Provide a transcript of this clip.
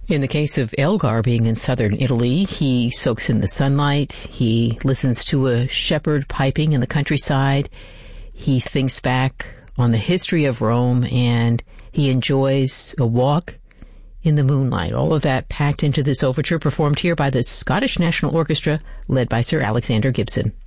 In the case of Elgar being in southern Italy, he soaks in the sunlight, he listens to a shepherd piping in the countryside, he thinks back on the history of Rome, and he enjoys a walk in the moonlight. All of that packed into this overture performed here by the Scottish National Orchestra, led by Sir Alexander Gibson.